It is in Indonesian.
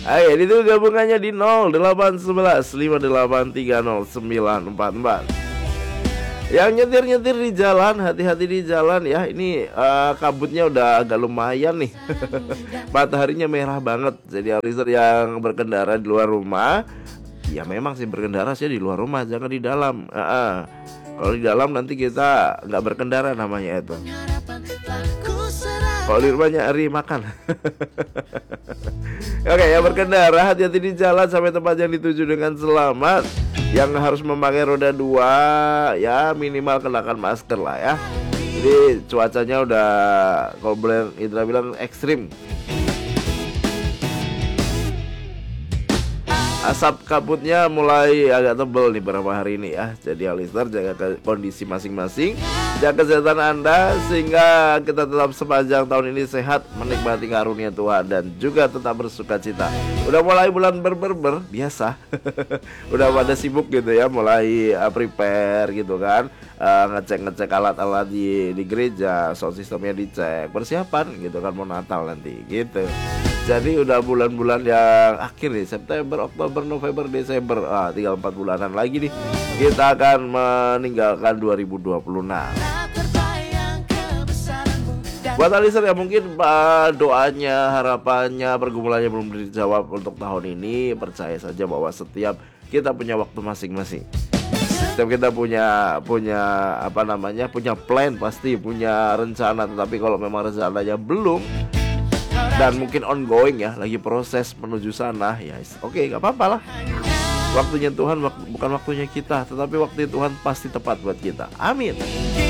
Ayo itu gabungannya di 0811 5830 944. Yang nyetir-nyetir di jalan, hati-hati di jalan ya. Ini kabutnya udah agak lumayan nih. Mataharinya merah banget. Jadi listener yang berkendara di luar rumah, ya memang sih berkendara sih di luar rumah, jangan di dalam. Kalau di dalam nanti kita nggak berkendara namanya itu. Kalau di rumah nyari makan. Oke, yang berkendara hati-hati di jalan sampai tempat yang dituju dengan selamat. Yang harus memakai roda 2 ya minimal kenakan masker lah ya. Jadi cuacanya udah, kalau boleh Indra bilang, ekstrim. Asap kabutnya mulai agak tebal nih beberapa hari ini ya. Jadi listener jaga kondisi masing-masing, jaga kesehatan Anda sehingga kita tetap sepanjang tahun ini sehat, menikmati karunia Tuhan dan juga tetap bersuka cita. Udah mulai bulan berber biasa. Udah pada sibuk gitu ya, mulai prepare gitu kan. Ngecek alat-alat di gereja, sound systemnya dicek, persiapan gitu kan mau Natal nanti gitu. Jadi udah bulan-bulan yang akhir nih, September, Oktober, November, Desember. Tinggal 4 bulanan lagi nih kita akan meninggalkan 2026. Buat listener ya mungkin doanya, harapannya, pergumulannya belum dijawab untuk tahun ini, percaya saja bahwa setiap kita punya waktu masing-masing. Setiap kita punya plan, pasti punya rencana. Tetapi kalau memang rencananya belum dan mungkin ongoing ya, lagi proses menuju sana, ya oke, gak apa-apa lah. Waktunya Tuhan bukan waktunya kita, tetapi waktu Tuhan pasti tepat buat kita. Amin.